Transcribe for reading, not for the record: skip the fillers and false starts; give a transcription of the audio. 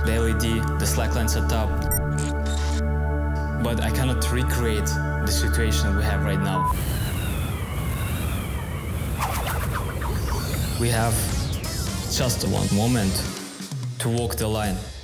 the LED, the slackline setup, but I cannot recreate the situation we have right now. We have just one moment to walk the line.